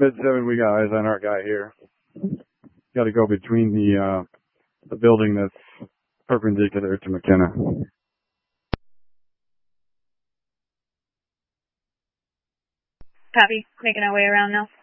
Mid-7, we got eyes on our guy here. Got to go between the building that's perpendicular to McKenna. Copy. Making our way around now.